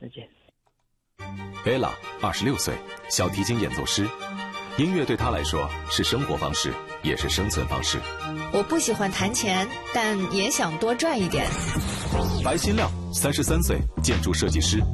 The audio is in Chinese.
间。 Ella 26岁，小提琴演奏师。音乐对她来说是生活方式，也是生存方式。 我不喜欢弹钱，但也想多赚一点。 白新亮33岁，建筑设计师。